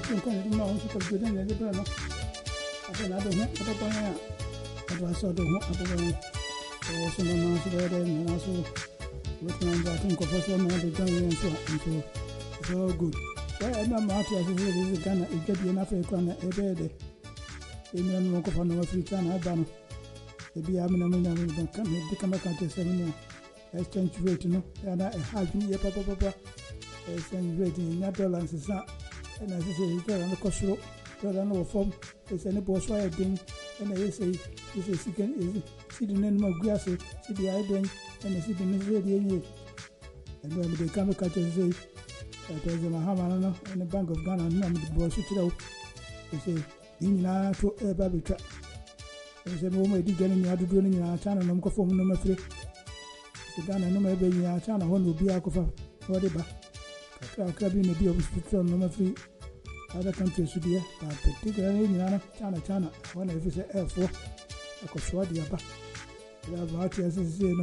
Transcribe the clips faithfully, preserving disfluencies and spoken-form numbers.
soon kind of know to good in the brother. I don't know what I But I saw the one also known as the and also with my I think of also known the Johnny and so and so it's all good. Well, I know Marty as it is a gun, it get enough a corner a bed. In your local for no free time, I ban. The be having a minute don't come become a country seven exchange rate, you know, and I had me a papa papa exchange rate in your dollars is not. And as I say, you tell on the cost road, tell on our form, it's any boss wire thing, and I say, this is second is see the name of grass, see the idea, and I see the misery. And when they come, catch and say, there's a Mahamana and the Bank of Ghana, and the boss, they say, in now to a baby trap. There's a moment you get in your doing in our channel, no more form number three. The Ghana number being in our channel, one will be a cover, whatever. Crabbing the beer hospital number three. Other countries should be, but particularly in China, China, one of the air four, I could swat the upper. You have out as a zeno.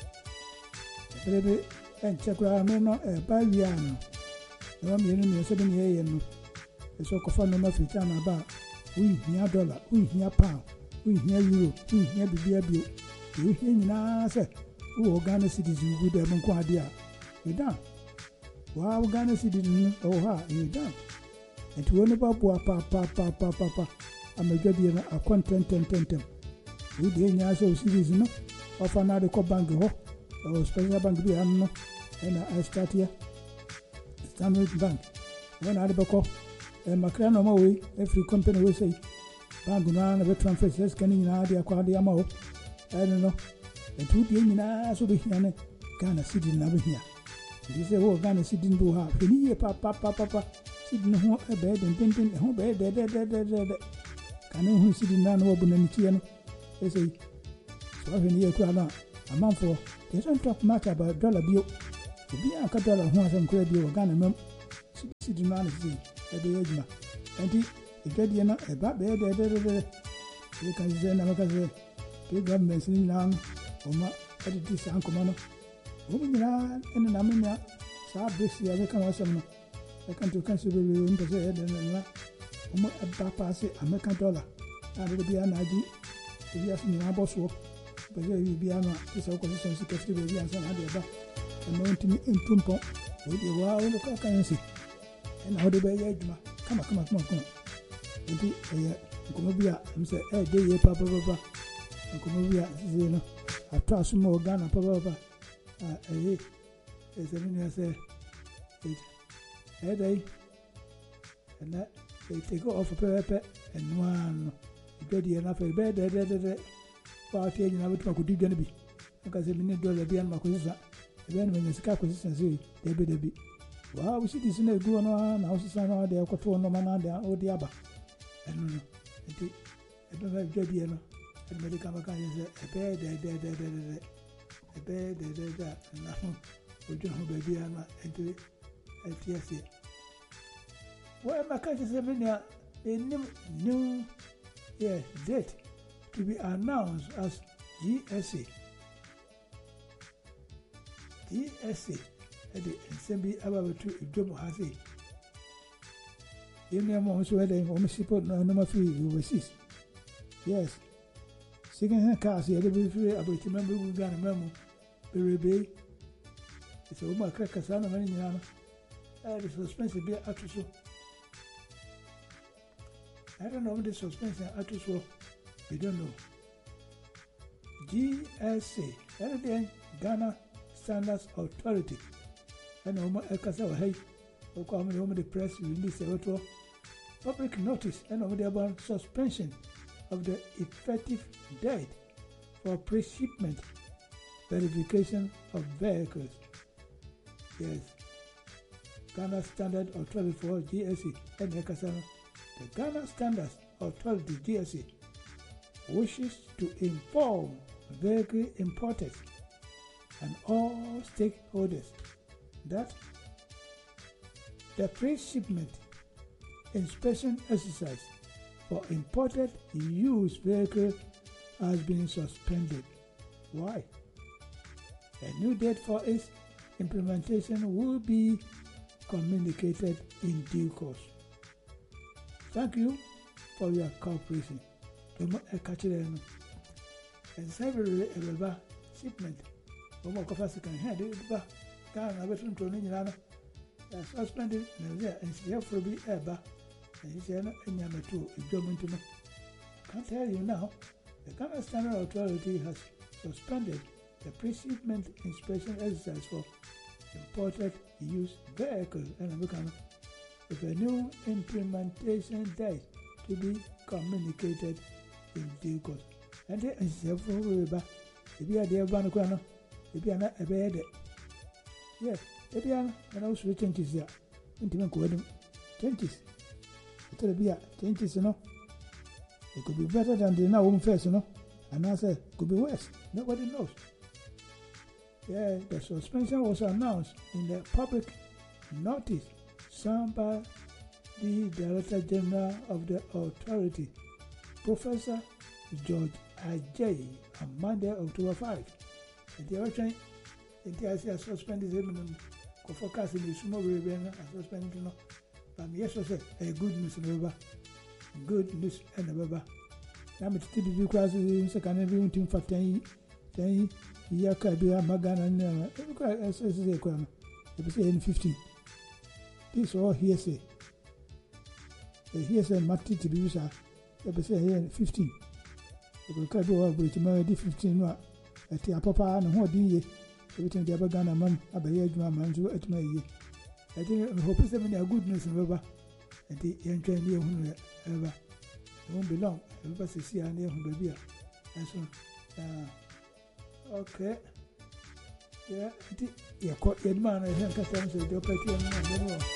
Baby, and check where I may not a baviano. The one million seven years, the so called number three China about. We hear dollar, we hear pound, we hear euro, we hear beer bill. You hear in answer, who organize citizens who would have been quite dear. You done. Wow, Ghana citizen, oh, ha, you done. And to one about papa, papa, papa, papa, I'm a good year, a content and tentem. We didn't answer citizen of another co bank, or special bank, and I start here. Standard Bank. When I have and Macron on my way, every company will say, Bank Gunan, a veteran faces, can in idea, Quadiamo. I don't know. And two days in us will be here, Ghana citizen over here. This is what Ghana citizen do have. He papa, papa, papa. Sitting home a bed and painting a home bed, dead, dead, dead, dead, dead. Can who sitting down over and chiano? They say, so I've been here crowd a month for. They don't talk much about dollar bill. To be a dollar who has some credit or Ghana mem. Sitting down is every age. And he get you know a bad bed, dead, dead, dead. You can say, never can say, two governments in long or my edited uncle Mono. Women are in an amina. So I basically have come some. I can't do consider room to say, and a papa say, American dollar. And it'll be an idea. If you ask me, I'm boss work, but there will be an opposition secretary, baby, and some other. And known to me in Tumpo, with the wow in the currency. And how the bay, come on, come on, come on, come on. And the Comobia, I'm saying, eh, day, papa, papa, and Comobia, you know, I trust more Ghana, papa, eh, as a minute, I say, Hey, and that they take off a paper and one ready enough a bed, dead, dead, dead. Party and I would talk to you, be because a minute dollar beyond my position. When when you scar position, say, they be the be. Wow, we see this in a good one, houses and all their control, no man, there, or the other. I don't know. I don't have Debbie, and medical is a bed, dead, dead, dead, dead, a bed, dead, dead, dead, and now we don't have baby and into it. Yes, yes. Well, my country is having a new, new yeah, date to be announced as G S A. G S A, and the assembly about two job has a. You know, most where they almost support number three overseas. Yes. Second hand cars, the other way free about the member who got a memo. Baby, it's a woman cracker, son of any. The suspense be at so. I don't know what the suspense at so. We don't know. G S A, everything Ghana Standards Authority. And no more Ekasa hey, or come home the press release a public notice and over the about suspension of the effective date for pre-shipment verification of vehicles. Yes. Ghana Standard Authority for G S A and Ekasana. The Ghana Standards Authority G S A wishes to inform vehicle importers and all stakeholders that the pre-shipment inspection exercise for imported used vehicle has been suspended. Why? A new date for its implementation will be communicated in due course. Thank you for your cooperation. Tomo e kachire no. And several ebeba shipment. Tomo ko fast kan head ba. Ka na betu ntro ni nyina no. Ya suspended na there and see for be eba. And he said no enya metu edwom ntu no. Can't tell you now. The Ghana Standard Authority has suspended the pre-shipment inspection exercise for imported used vehicles and American with a new implementation date to be communicated in due course. And there is several ways back. If you are there, Banacano, if you are not a bed, yes, if you are, and also changes there. Intimate coding changes. It will be changes, you know. It could be better than the now home face, you know. And I said, it could be worse. Nobody knows. Yeah, the suspension was announced in the public notice signed by the Director General of the authority, Professor George Ajay, on Monday, October fifth. The direction, the I C suspended him and forecasting the small river suspended to know. But yes, I said, a good news in the good news and the river. Now, it's still be crossed in second every team for ten years. Yaka be a Magana and S S A crown. If say in fifteen. This all hearsay. The hearsay Mati to be used. If say here in fifteen. If we can't do all which may be fifteen. At your papa and what do everything the other Ghana mum, a bear man to at my year. I think I hope it's a good news in river. And the young train near whom ever. It won't be long. Everybody see her near whom baby. And so, okay. Yeah, yeah, caught your man. I think I said, you're